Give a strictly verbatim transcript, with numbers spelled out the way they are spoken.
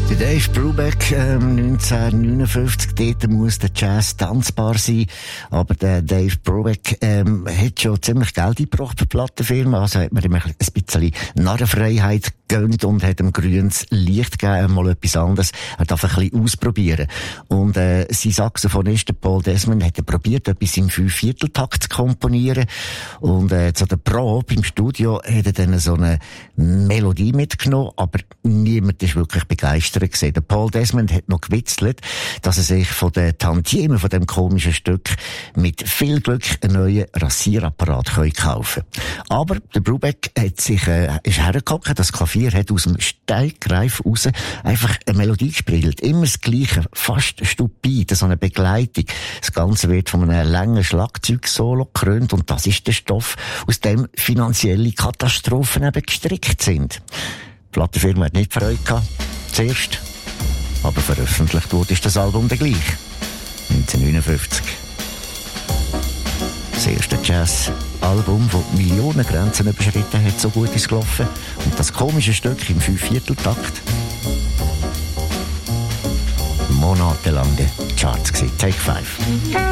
Der Dave Brubeck, ähm, neunzehnhundertneunundfünfzig, dort muss der Jazz tanzbar sein. Aber der Dave Brubeck, ähm, hat schon ziemlich Geld eingebracht für die Plattenfirma. Also hat man ihm ein bisschen Narrenfreiheit gegönnt und hat ihm grünes Licht gegeben, mal etwas anderes. Er darf ein bisschen ausprobieren. Und, äh, sein Saxophonist, Paul Desmond, hat er probiert, etwas im Fünfvierteltakt zu komponieren. Und, äh, zu der Probe im Studio hat er dann so eine Melodie mitgenommen, aber niemand ist wirklich begeistert gewesen. Der Paul Desmond hat noch gewitzelt, dass er sich von den Tantiemen von dem komischen Stück mit viel Glück einen neuen Rasierapparat kaufen kann. Aber der Brubeck hat sich, äh, ist hergehockt, das Klavier hat aus dem Steigreif raus einfach eine Melodie gespielt. Immer das Gleiche, fast stupide, so eine Begleitung. Das Ganze wird von einem langen Schlagzeugsolo gekrönt und das ist der Stoff, aus dem finanzielle Katastrophen eben gestrickt sind. Die Plattenfirma hat nicht Freude gehabt, zuerst, aber veröffentlicht wurde ist das Album dann gleich. neunzehnhundertneunundfünfzig. Das erste Jazz-Album, das Millionengrenzen überschritten hat, so gut ist gelaufen. Und das komische Stück im Fünfvierteltakt. Monatelang Charts gewesen. Take Five.